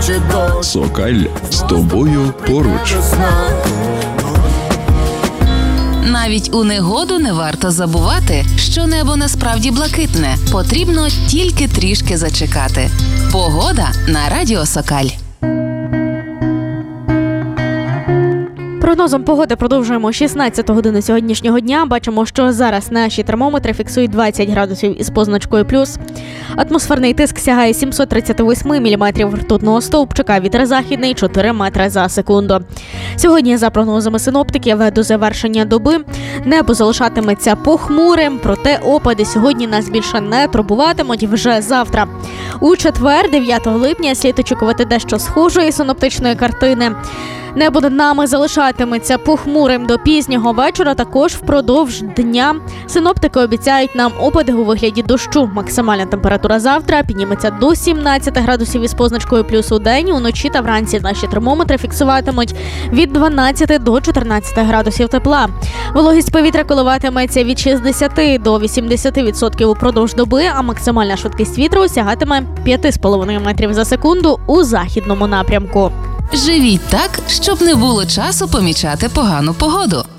Сокаль з тобою поруч. Навіть у негоду не варто забувати, що небо насправді блакитне. Потрібно тільки трішки зачекати. Погода на Радіо Сокаль. Прогнозом погоди продовжуємо 16 годину сьогоднішнього дня. Бачимо, що зараз наші термометри фіксують 20 градусів із позначкою плюс. Атмосферний тиск сягає 738 міліметрів ртутного стовпчика, вітер західний 4 метри за секунду. Сьогодні, за прогнозами синоптиків, до завершення доби небо залишатиметься похмурим, проте опади сьогодні нас більше не турбуватимуть вже завтра. У четвер, 9 липня, слід очікувати дещо схожої синоптичної картини. Небо над нами залишатиметься похмурим до пізнього вечора, також впродовж дня. Синоптики обіцяють нам опади у вигляді дощу. Максимальна температура завтра підніметься до 17 градусів із позначкою плюс у день. Уночі та вранці наші термометри фіксуватимуть від 12 до 14 градусів тепла. Вологість повітря коливатиметься від 60 до 80% упродовж доби, а максимальна швидкість вітру сягатиме 5,5 метрів за секунду у західному напрямку. Живіть так, щоб не було часу помічати погану погоду.